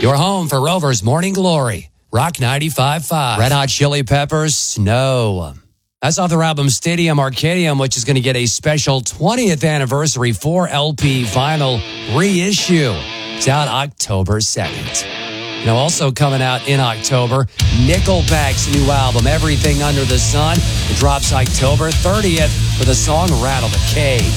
Your home for Rover's Morning Glory. Rock 95.5. Red Hot Chili Peppers, Snow. That's off their album Stadium Arcadium, which is going to get a special 20th anniversary 4LP vinyl reissue. It's out October 2nd. Also coming out in October, Nickelback's new album, Everything Under the Sun. It drops October 30th for the song Rattle the Cage.